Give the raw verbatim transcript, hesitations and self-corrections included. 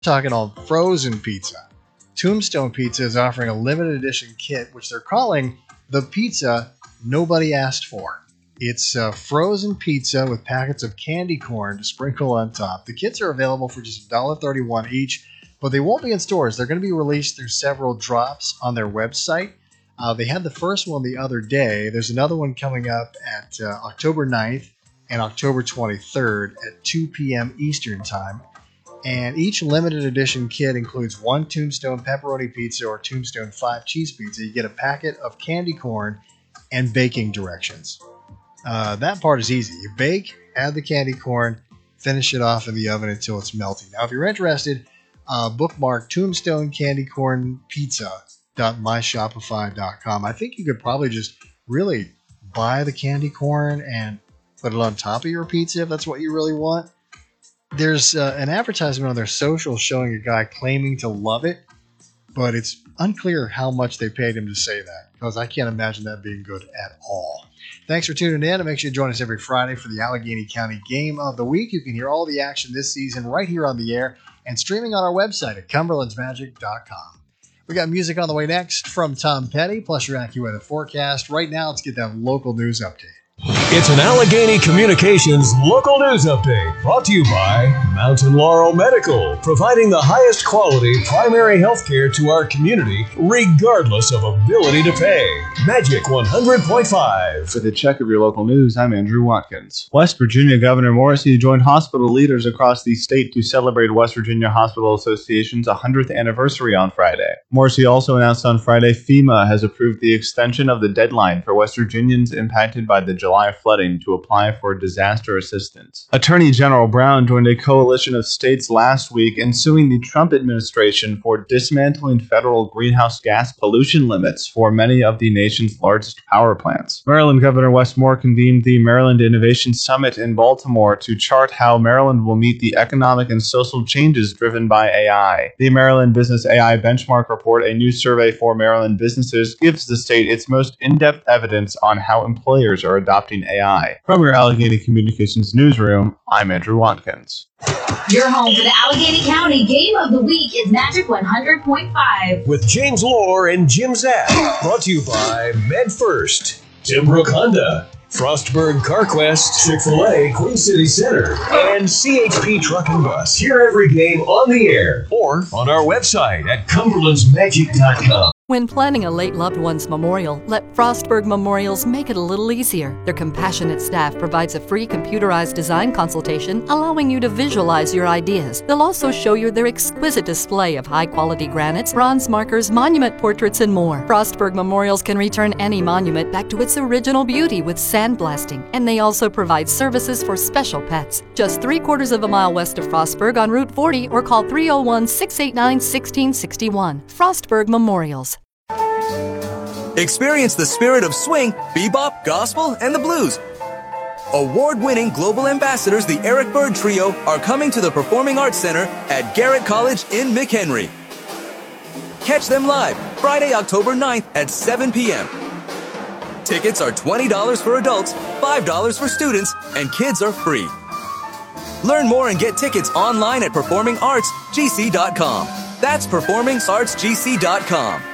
Talking all frozen pizza. Tombstone Pizza is offering a limited edition kit, which they're calling the pizza nobody asked for. It's uh, frozen pizza with packets of candy corn to sprinkle on top. The kits are available for just one dollar thirty-one each, but they won't be in stores. They're going to be released through several drops on their website. Uh, they had the first one the other day. There's another one coming up at uh, October ninth and October twenty-third at two p.m. Eastern Time. And each limited edition kit includes one Tombstone pepperoni pizza or Tombstone five cheese pizza. You get a packet of candy corn and baking directions. Uh, that part is easy. You bake, add the candy corn, finish it off in the oven until it's melting. Now, if you're interested, uh, bookmark tombstone candy corn pizza dot my shopify dot com. I think you could probably just really buy the candy corn and put it on top of your pizza if that's what you really want. There's uh, an advertisement on their social showing a guy claiming to love it, but it's unclear how much they paid him to say that, because I can't imagine that being good at all. Thanks for tuning in, and make sure you join us every Friday for the Allegheny County Game of the Week. You can hear all the action this season right here on the air and streaming on our website at cumberlands magic dot com. We got music on the way next from Tom Petty, plus your AccuWeather forecast. Right now, let's get that local news update. It's an Allegheny Communications local news update brought to you by Mountain Laurel Medical, providing the highest quality primary health care to our community, regardless of ability to pay. Magic one hundred point five. With a check of your local news, I'm Andrew Watkins. West Virginia Governor Morrisey joined hospital leaders across the state to celebrate West Virginia Hospital Association's one hundredth anniversary on Friday. Morrisey also announced on Friday FEMA has approved the extension of the deadline for West Virginians impacted by the July flooding to apply for disaster assistance. Attorney General Brown joined a coalition of states last week in suing the Trump administration for dismantling federal greenhouse gas pollution limits for many of the nation's largest power plants. Maryland Governor Wes Moore convened the Maryland Innovation Summit in Baltimore to chart how Maryland will meet the economic and social changes driven by A I. The Maryland Business A I Benchmark Report, a new survey for Maryland businesses, gives the state its most in-depth evidence on how employers are adopting A I. From your Allegheny Communications newsroom, I'm Andrew Watkins. Your home for the Allegheny County Game of the Week is Magic one hundred point five. With James Lohr and Jim Zapp. Brought to you by MedFirst, Timbrook Honda, Frostburg CarQuest, Chick-fil-A, Queen City Center, and C H P Truck and Bus. Hear every game on the air or on our website at cumberlands magic dot com. When planning a late loved one's memorial, let Frostburg Memorials make it a little easier. Their compassionate staff provides a free computerized design consultation, allowing you to visualize your ideas. They'll also show you their exquisite display of high-quality granites, bronze markers, monument portraits, and more. Frostburg Memorials can return any monument back to its original beauty with sandblasting, and they also provide services for special pets. Just three quarters of a mile west of Frostburg on Route forty, or call three oh one, six eight nine, one six six one. Frostburg Memorials. Experience the spirit of swing, bebop, gospel, and the blues. Award-winning global ambassadors, the Eric Bird Trio, are coming to the Performing Arts Center at Garrett College in McHenry. Catch them live Friday, October ninth at seven p.m. Tickets are twenty dollars for adults, five dollars for students, and kids are free. Learn more and get tickets online at performing arts g c dot com. That's performing arts g c dot com.